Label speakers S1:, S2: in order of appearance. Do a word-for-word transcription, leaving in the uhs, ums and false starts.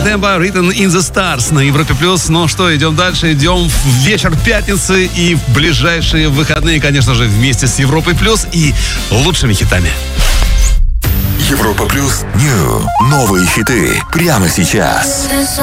S1: темпо, Written in the Stars на Европе Плюс. Ну что, идем дальше, идем в вечер пятницы и в ближайшие выходные, конечно же, вместе с Европой Плюс и лучшими хитами.
S2: Европа Плюс. New. Новые хиты прямо сейчас.